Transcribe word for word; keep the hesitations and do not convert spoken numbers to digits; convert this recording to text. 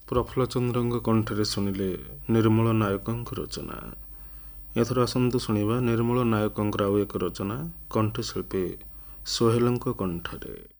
ପ୍ରଫୁଲ୍ଲ ଚନ୍ଦ୍ରଙ୍କ କଣ୍ଠରେ ଶୁଣିଲେ ନିର୍ମଳ ନାୟକଙ୍କ ରଚନା। ଏଥର ଆସନ୍ତୁ ଶୁଣିବା ନିର୍ମଳ ନାୟକଙ୍କର ଆଉ ଏକ ରଚନା କଣ୍ଠଶିଳ୍ପୀ ସୋହେଲଙ୍କ କଣ୍ଠରେ।